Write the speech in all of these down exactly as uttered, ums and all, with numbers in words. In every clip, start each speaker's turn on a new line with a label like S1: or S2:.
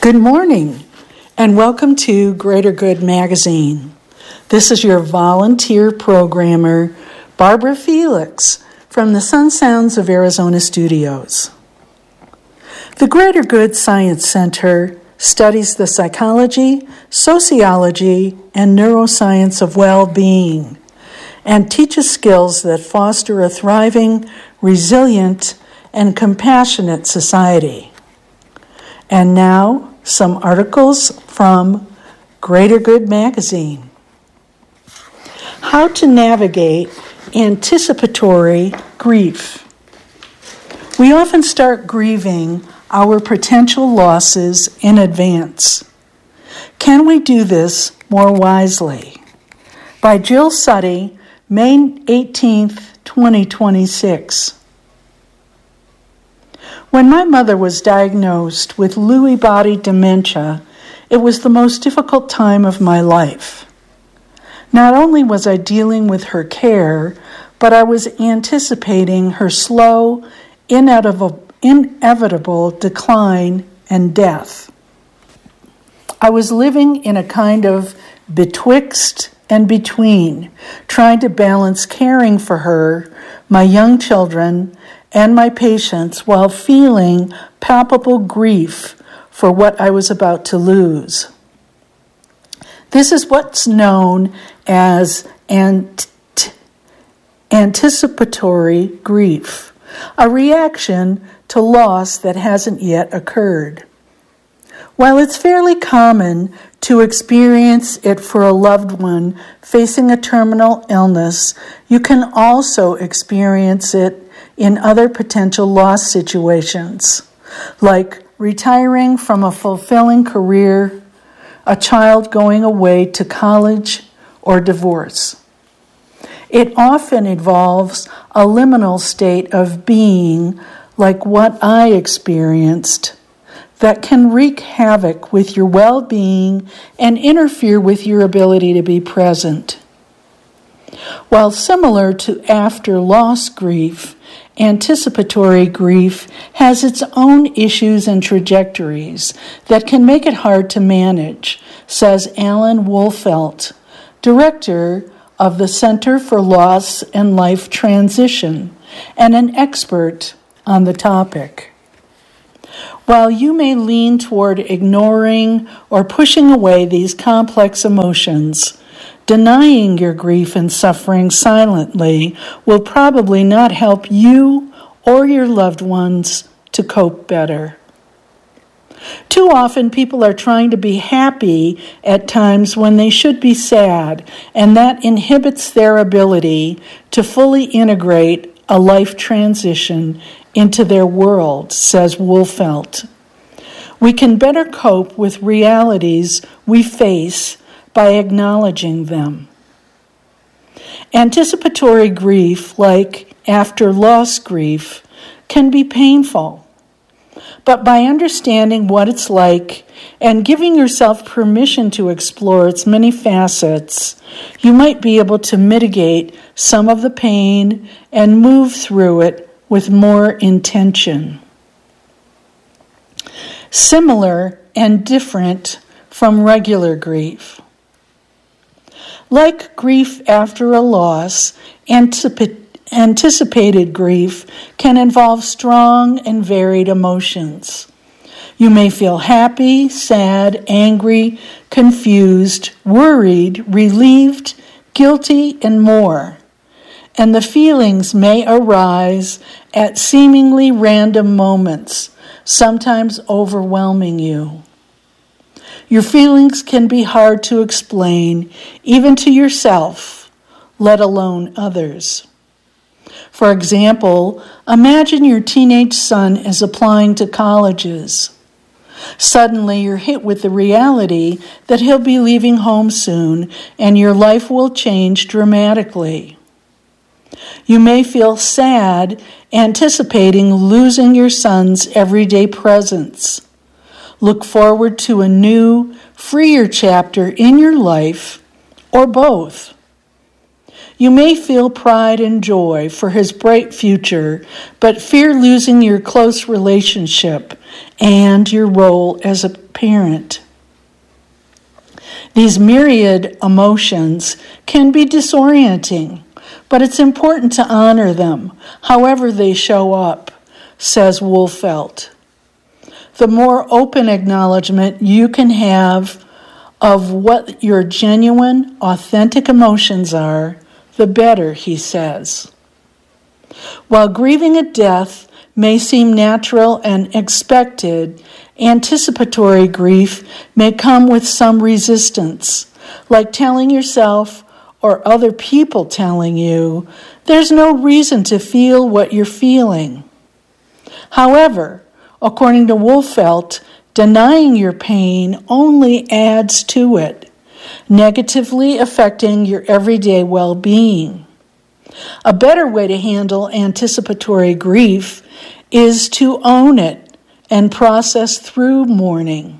S1: Good morning, and welcome to Greater Good Magazine. This is your volunteer programmer, Barbara Felix, from the Sun Sounds of Arizona studios. The Greater Good Science Center studies the psychology, sociology, and neuroscience of well-being, and teaches skills that foster a thriving, resilient, and compassionate society. And now, some articles from Greater Good Magazine. How to navigate anticipatory grief. We often start grieving our potential losses in advance. Can we do this more wisely? By Jill Suttie, May eighteenth, twenty twenty-six. When my mother was diagnosed with Lewy body dementia, it was the most difficult time of my life. Not only was I dealing with her care, but I was anticipating her slow, inevitable, inevitable decline and death. I was living in a kind of betwixt and between, trying to balance caring for her, my young children, and my patients while feeling palpable grief for what I was about to lose. This is what's known as ant- anticipatory grief, a reaction to loss that hasn't yet occurred. While it's fairly common to experience it for a loved one facing a terminal illness, you can also experience it in other potential loss situations, like retiring from a fulfilling career, a child going away to college, or divorce. It often involves a liminal state of being like what I experienced that can wreak havoc with your well-being and interfere with your ability to be present. While similar to after-loss grief, anticipatory grief has its own issues and trajectories that can make it hard to manage, says Alan Wolfelt, director of the Center for Loss and Life Transition and an expert on the topic. While you may lean toward ignoring or pushing away these complex emotions, denying your grief and suffering silently will probably not help you or your loved ones to cope better. Too often people are trying to be happy at times when they should be sad, and that inhibits their ability to fully integrate a life transition into their world, says Wolfelt. We can better cope with realities we face by acknowledging them. Anticipatory grief, like after-loss grief, can be painful. But by understanding what it's like and giving yourself permission to explore its many facets, you might be able to mitigate some of the pain and move through it with more intention. Similar and different from regular grief. Like grief after a loss, anticip- anticipated grief can involve strong and varied emotions. You may feel happy, sad, angry, confused, worried, relieved, guilty, and more. And the feelings may arise at seemingly random moments, sometimes overwhelming you. Your feelings can be hard to explain, even to yourself, let alone others. For example, imagine your teenage son is applying to colleges. Suddenly, you're hit with the reality that he'll be leaving home soon, and your life will change dramatically. You may feel sad, anticipating losing your son's everyday presence. Look forward to a new, freer chapter in your life, or both. You may feel pride and joy for his bright future, but fear losing your close relationship and your role as a parent. These myriad emotions can be disorienting, but it's important to honor them, however they show up, says Wolfelt. The more open acknowledgement you can have of what your genuine, authentic emotions are, the better, he says. While grieving a death may seem natural and expected, anticipatory grief may come with some resistance, like telling yourself or other people telling you there's no reason to feel what you're feeling. However, according to Wolfelt, denying your pain only adds to it, negatively affecting your everyday well-being. A better way to handle anticipatory grief is to own it and process through mourning.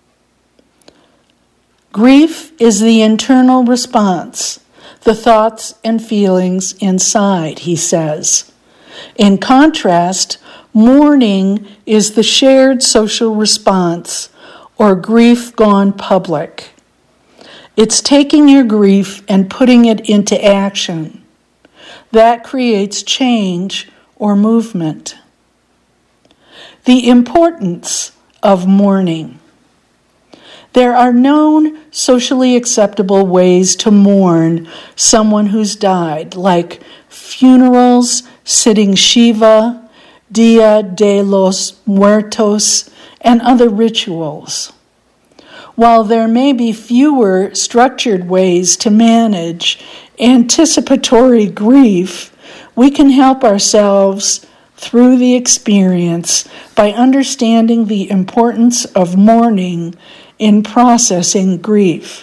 S1: Grief is the internal response, the thoughts and feelings inside, he says. In contrast, mourning is the shared social response, or grief gone public. It's taking your grief and putting it into action. That creates change or movement. The importance of mourning. There are known socially acceptable ways to mourn someone who's died, like funerals, sitting Shiva, Dia de los Muertos, and other rituals. While there may be fewer structured ways to manage anticipatory grief, we can help ourselves through the experience by understanding the importance of mourning in processing grief.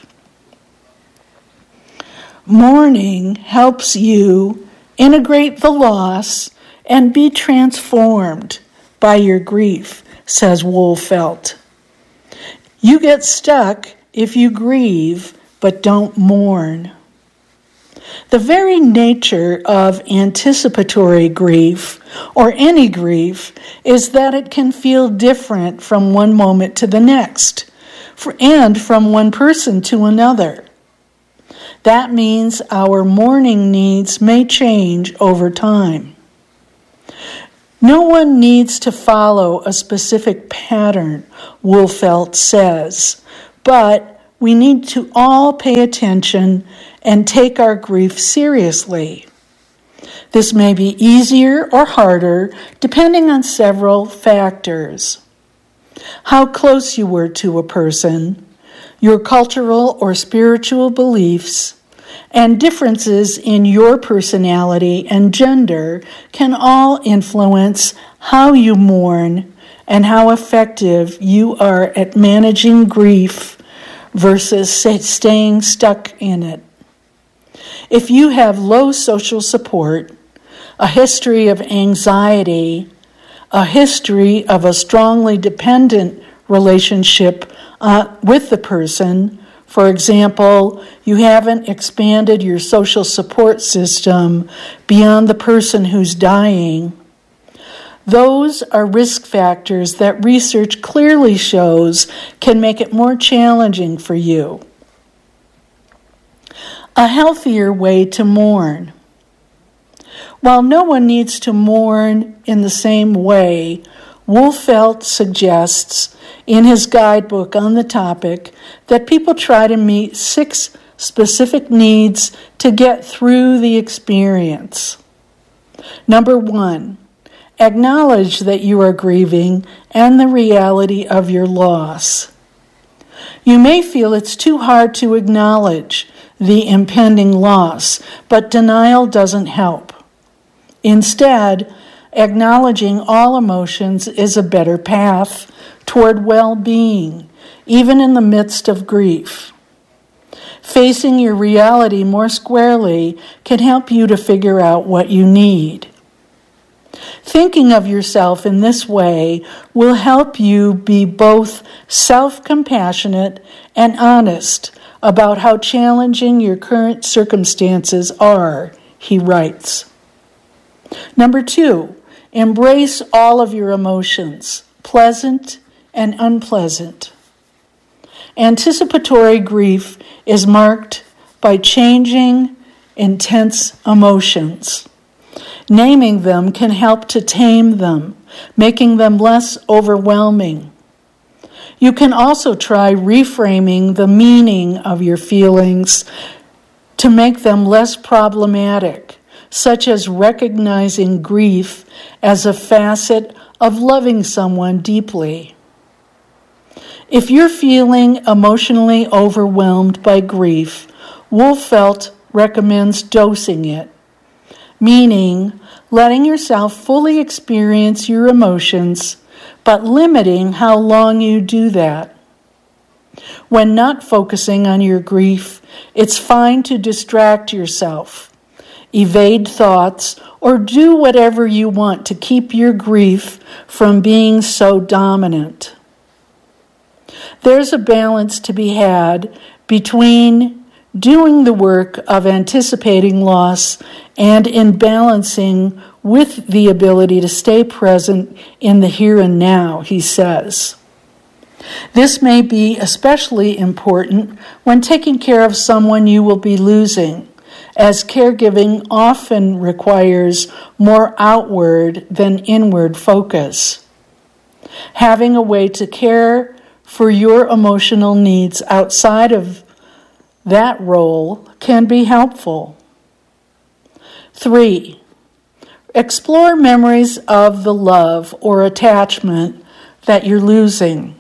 S1: Mourning helps you integrate the loss and be transformed by your grief, says Wolfelt. You get stuck if you grieve but don't mourn. The very nature of anticipatory grief, or any grief, is that it can feel different from one moment to the next, and from one person to another. That means our mourning needs may change over time. No one needs to follow a specific pattern, Wolfelt says, but we need to all pay attention and take our grief seriously. This may be easier or harder depending on several factors. How close you were to a person, your cultural or spiritual beliefs, and differences in your personality and gender can all influence how you mourn and how effective you are at managing grief versus staying stuck in it. If you have low social support, a history of anxiety, a history of a strongly dependent relationship uh, with the person, for example, you haven't expanded your social support system beyond the person who's dying, those are risk factors that research clearly shows can make it more challenging for you. A healthier way to mourn. While no one needs to mourn in the same way, Wolfelt suggests in his guidebook on the topic that people try to meet six specific needs to get through the experience. Number one, acknowledge that you are grieving and the reality of your loss. You may feel it's too hard to acknowledge the impending loss, but denial doesn't help. Instead, acknowledging all emotions is a better path toward well-being, even in the midst of grief. Facing your reality more squarely can help you to figure out what you need. Thinking of yourself in this way will help you be both self-compassionate and honest about how challenging your current circumstances are, he writes. Number two, embrace all of your emotions, pleasant and unpleasant. Anticipatory grief is marked by changing, intense emotions. Naming them can help to tame them, making them less overwhelming. You can also try reframing the meaning of your feelings to make them less problematic, such as recognizing grief as a facet of loving someone deeply. If you're feeling emotionally overwhelmed by grief, Wolfelt recommends dosing it, meaning letting yourself fully experience your emotions, but limiting how long you do that. When not focusing on your grief, it's fine to distract yourself, evade thoughts, or do whatever you want to keep your grief from being so dominant. There's a balance to be had between doing the work of anticipating loss and in balancing with the ability to stay present in the here and now, he says. This may be especially important when taking care of someone you will be losing, as caregiving often requires more outward than inward focus. Having a way to care for your emotional needs outside of that role can be helpful. Three, explore memories of the love or attachment that you're losing.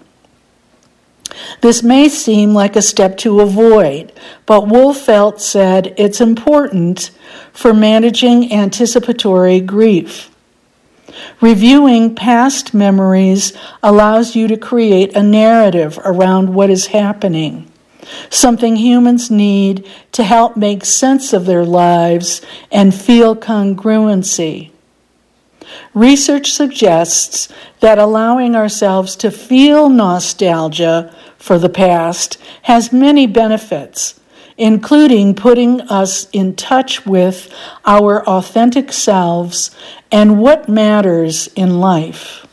S1: This may seem like a step to avoid, but Wolfelt said it's important for managing anticipatory grief. Reviewing past memories allows you to create a narrative around what is happening, something humans need to help make sense of their lives and feel congruency. Research suggests that allowing ourselves to feel nostalgia for the past has many benefits, including putting us in touch with our authentic selves and what matters in life.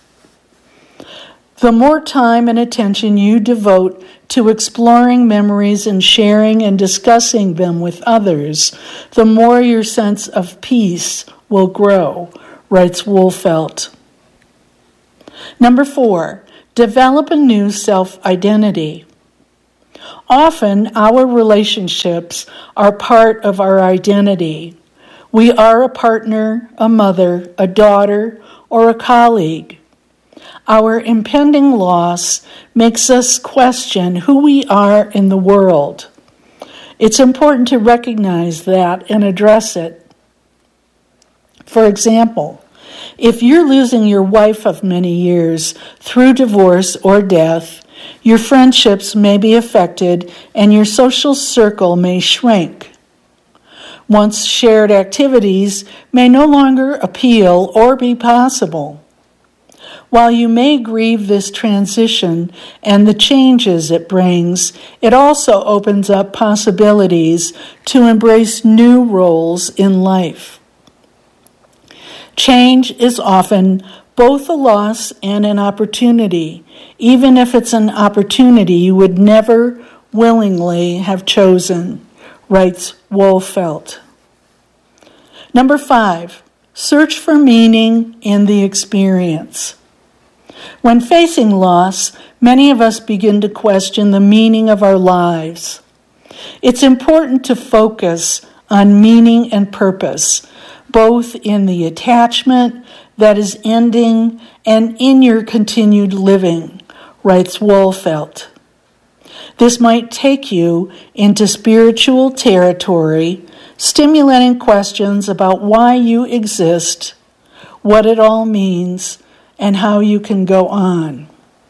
S1: The more time and attention you devote to exploring memories and sharing and discussing them with others, the more your sense of peace will grow, writes Wolfelt. Number four, develop a new self-identity. Often, our relationships are part of our identity. We are a partner, a mother, a daughter, or a colleague. Our impending loss makes us question who we are in the world. It's important to recognize that and address it. For example, if you're losing your wife of many years through divorce or death, your friendships may be affected and your social circle may shrink. Once shared activities may no longer appeal or be possible. While you may grieve this transition and the changes it brings, it also opens up possibilities to embrace new roles in life. Change is often both a loss and an opportunity, even if it's an opportunity you would never willingly have chosen, writes Wolfelt. Number five, search for meaning in the experience. When facing loss, many of us begin to question the meaning of our lives. It's important to focus on meaning and purpose, both in the attachment that is ending and in your continued living, writes Wolfelt. This might take you into spiritual territory, stimulating questions about why you exist, what it all means, and how you can go on.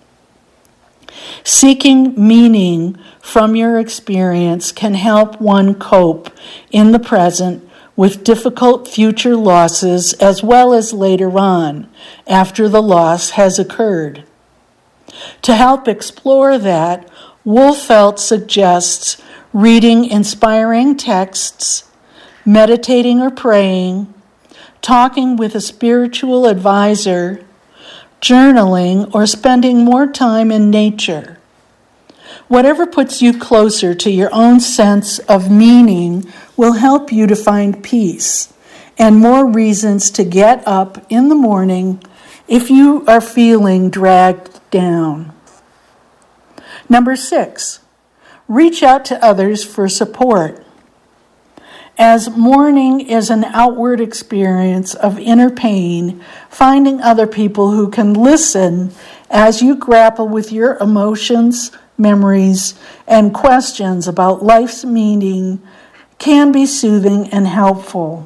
S1: Seeking meaning from your experience can help one cope in the present with difficult future losses as well as later on, after the loss has occurred. To help explore that, Wolfelt suggests reading inspiring texts, meditating or praying, talking with a spiritual advisor, journaling, or spending more time in nature. Whatever puts you closer to your own sense of meaning will help you to find peace and more reasons to get up in the morning if you are feeling dragged down. Number six, reach out to others for support. As mourning is an outward experience of inner pain, finding other people who can listen as you grapple with your emotions, memories, and questions about life's meaning can be soothing and helpful.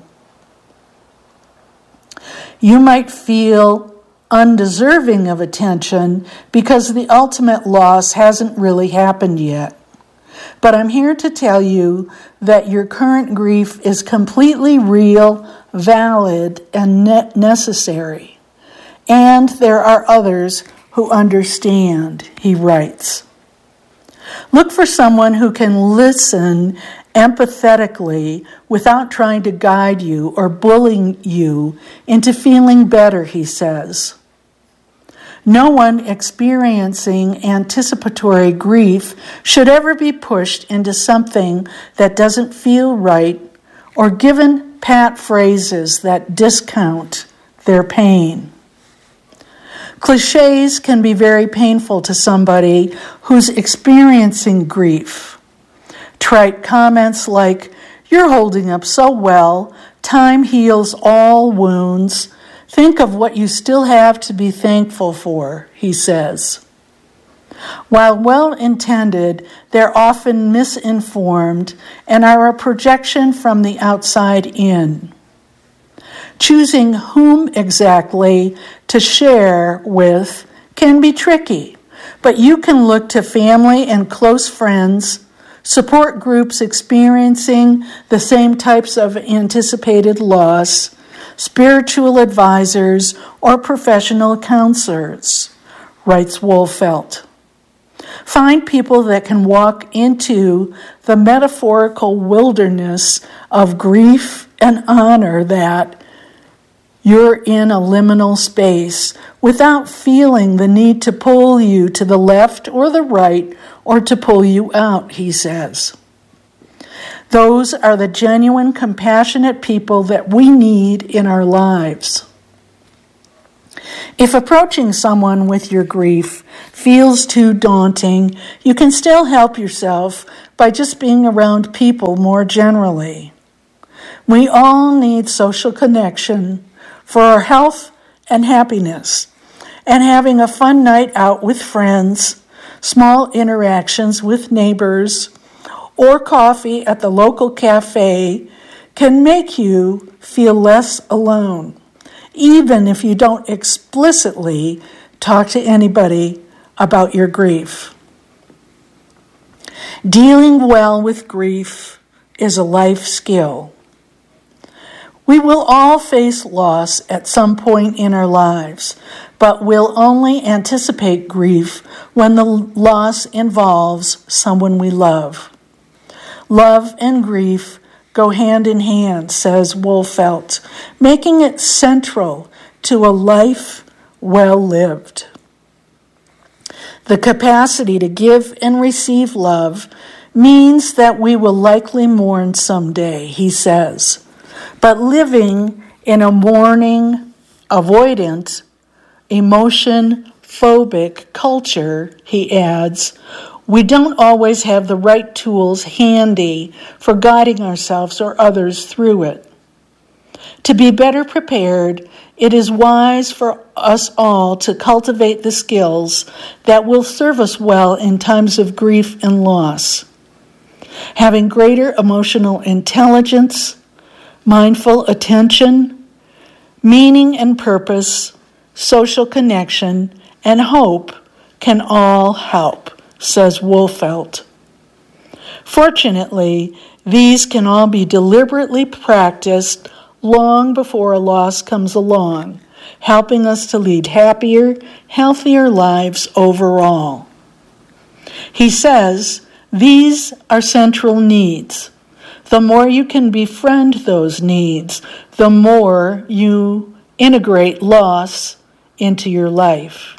S1: You might feel undeserving of attention because the ultimate loss hasn't really happened yet. But I'm here to tell you that your current grief is completely real, valid, and ne- necessary. And there are others who understand, he writes. Look for someone who can listen empathetically without trying to guide you or bullying you into feeling better, he says. No one experiencing anticipatory grief should ever be pushed into something that doesn't feel right or given pat phrases that discount their pain. Clichés can be very painful to somebody who's experiencing grief. Trite comments like, "You're holding up so well, time heals all wounds. Think of what you still have to be thankful for," he says. While well-intended, they're often misinformed and are a projection from the outside in. Choosing whom exactly to share with can be tricky, but you can look to family and close friends, support groups experiencing the same types of anticipated loss, spiritual advisors, or professional counselors, writes Wolfelt. Find people that can walk into the metaphorical wilderness of grief and honor that you're in a liminal space without feeling the need to pull you to the left or the right or to pull you out, he says. Those are the genuine, compassionate people that we need in our lives. If approaching someone with your grief feels too daunting, you can still help yourself by just being around people more generally. We all need social connection for our health and happiness, and having a fun night out with friends, small interactions with neighbors, or coffee at the local cafe can make you feel less alone, even if you don't explicitly talk to anybody about your grief. Dealing well with grief is a life skill. We will all face loss at some point in our lives, but we'll only anticipate grief when the loss involves someone we love. Love and grief go hand in hand, says Wolfelt, making it central to a life well lived. The capacity to give and receive love means that we will likely mourn someday, he says. But living in a mourning, avoidant, emotion-phobic culture, he adds, we don't always have the right tools handy for guiding ourselves or others through it. To be better prepared, it is wise for us all to cultivate the skills that will serve us well in times of grief and loss. Having greater emotional intelligence, mindful attention, meaning and purpose, social connection, and hope can all help, says Wolfelt. Fortunately, these can all be deliberately practiced long before a loss comes along, helping us to lead happier, healthier lives overall. He says, These are central needs. The more you can befriend those needs, the more you integrate loss into your life.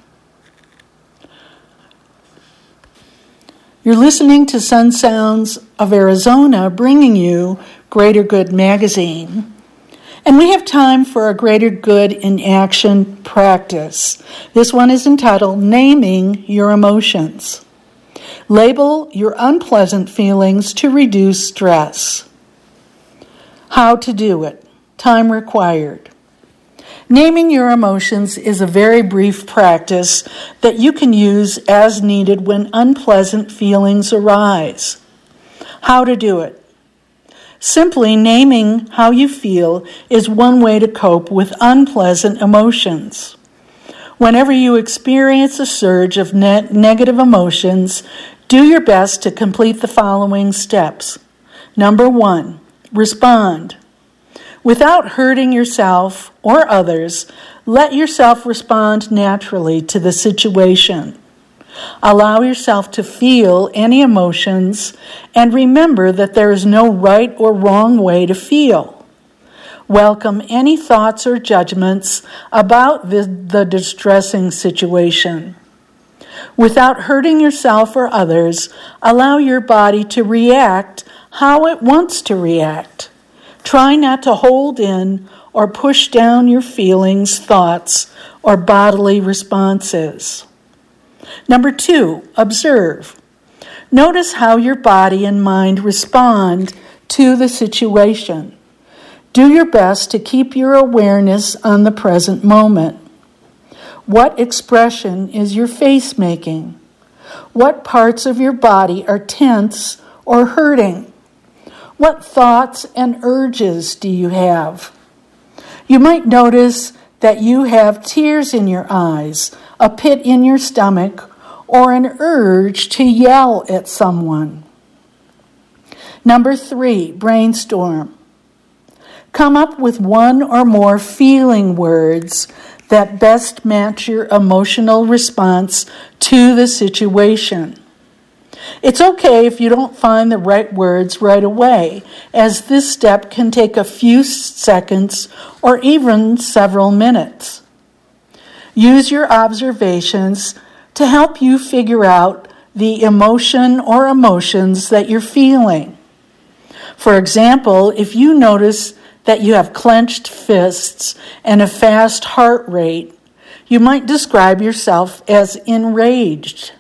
S1: You're listening to Sun Sounds of Arizona, bringing you Greater Good Magazine. And we have time for a Greater Good in Action practice. This one is entitled Naming Your Emotions. Label your unpleasant feelings to reduce stress. How to do it. Time required. Naming your emotions is a very brief practice that you can use as needed when unpleasant feelings arise. How to do it. Simply naming how you feel is one way to cope with unpleasant emotions. Whenever you experience a surge of ne- negative emotions, do your best to complete the following steps. Number one, respond. Without hurting yourself or others, let yourself respond naturally to the situation. Allow yourself to feel any emotions and remember that there is no right or wrong way to feel. Welcome any thoughts or judgments about the, the distressing situation. Without hurting yourself or others, allow your body to react how it wants to react. Try not to hold in or push down your feelings, thoughts, or bodily responses. Number two, observe. Notice how your body and mind respond to the situation. Do your best to keep your awareness on the present moment. What expression is your face making? What parts of your body are tense or hurting? What thoughts and urges do you have? You might notice that you have tears in your eyes, a pit in your stomach, or an urge to yell at someone. Number three, brainstorm. Come up with one or more feeling words that best match your emotional response to the situation. It's okay if you don't find the right words right away, as this step can take a few seconds or even several minutes. Use your observations to help you figure out the emotion or emotions that you're feeling. For example, if you notice that you have clenched fists and a fast heart rate, you might describe yourself as enraged.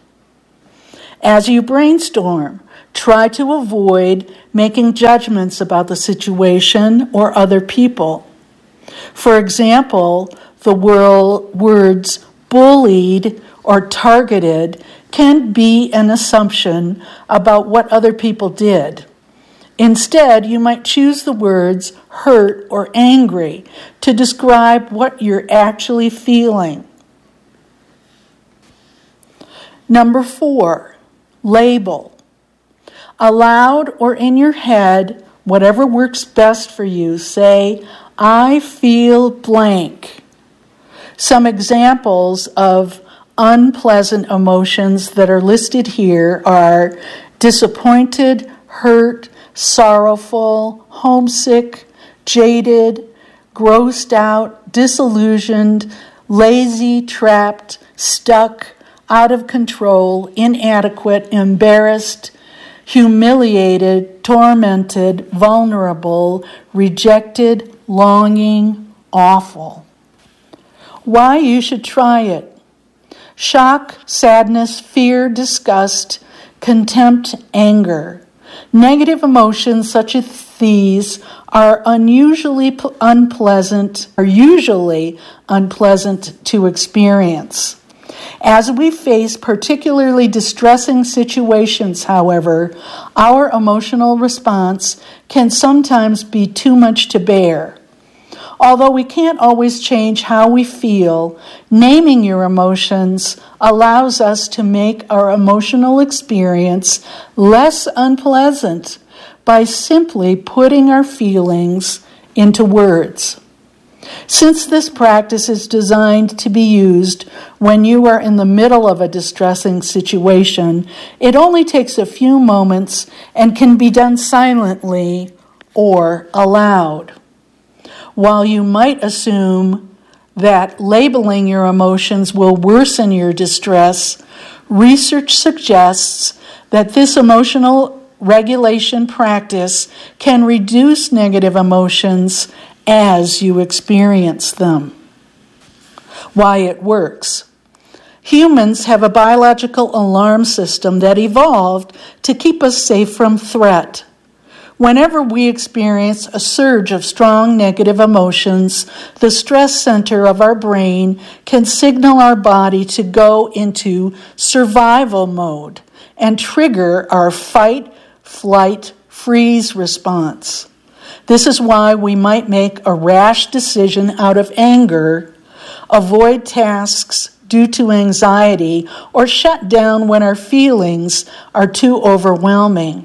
S1: As you brainstorm, try to avoid making judgments about the situation or other people. For example, the words bullied or targeted can be an assumption about what other people did. Instead, you might choose the words hurt or angry to describe what you're actually feeling. Number four, label. Aloud or in your head, whatever works best for you, say, I feel blank. Some examples of unpleasant emotions that are listed here are disappointed, hurt, sorrowful, homesick, jaded, grossed out, disillusioned, lazy, trapped, stuck, out of control, inadequate, embarrassed, humiliated, tormented, vulnerable, rejected, longing, awful. Why you should try it. Shock, sadness, fear, disgust, contempt, anger. Negative emotions such as these are unusually unpleasant, are usually unpleasant to experience. As we face particularly distressing situations, however, our emotional response can sometimes be too much to bear. Although we can't always change how we feel, naming your emotions allows us to make our emotional experience less unpleasant by simply putting our feelings into words. Since this practice is designed to be used when you are in the middle of a distressing situation, it only takes a few moments and can be done silently or aloud. While you might assume that labeling your emotions will worsen your distress, research suggests that this emotional regulation practice can reduce negative emotions as you experience them. Why it works. Humans have a biological alarm system that evolved to keep us safe from threat. Whenever we experience a surge of strong negative emotions, the stress center of our brain can signal our body to go into survival mode and trigger our fight, flight, freeze response. This is why we might make a rash decision out of anger, avoid tasks due to anxiety, or shut down when our feelings are too overwhelming.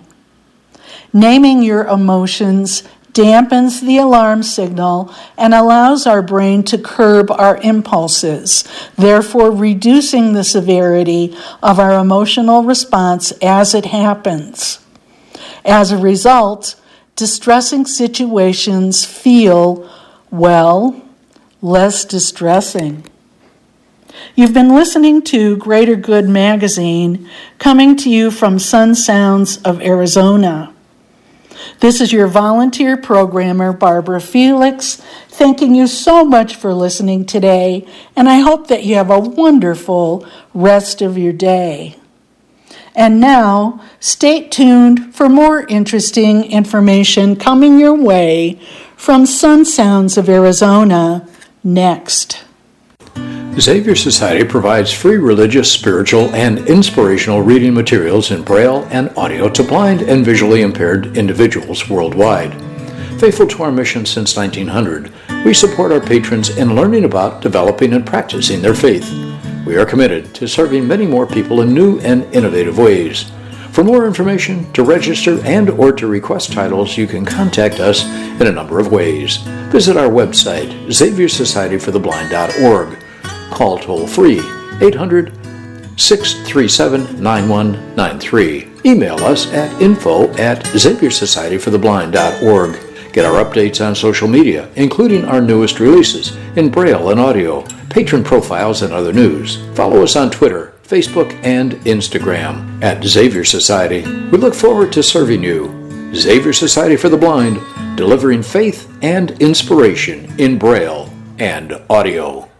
S1: Naming your emotions dampens the alarm signal and allows our brain to curb our impulses, therefore reducing the severity of our emotional response as it happens. As a result, distressing situations feel, well, less distressing. You've been listening to Greater Good Magazine, coming to you from Sun Sounds of Arizona. This is your volunteer programmer, Barbara Felix, thanking you so much for listening today, and I hope that you have a wonderful rest of your day. And now, stay tuned for more interesting information coming your way from Sun Sounds of Arizona next.
S2: Xavier Society provides free religious, spiritual, and inspirational reading materials in Braille and audio to blind and visually impaired individuals worldwide. Faithful to our mission since nineteen hundred, we support our patrons in learning about, developing, and practicing their faith. We are committed to serving many more people in new and innovative ways. For more information, to register, and or to request titles, you can contact us in a number of ways. Visit our website, xavier society for the blind dot org. Call toll-free eight hundred, six three seven, nine one nine three. Email us at info at xavier society for the blind dot org. Get our updates on social media, including our newest releases in Braille and audio, patron profiles, and other news. Follow us on Twitter, Facebook, and Instagram at Xavier Society. We look forward to serving you. Xavier Society for the Blind, delivering faith and inspiration in Braille and audio.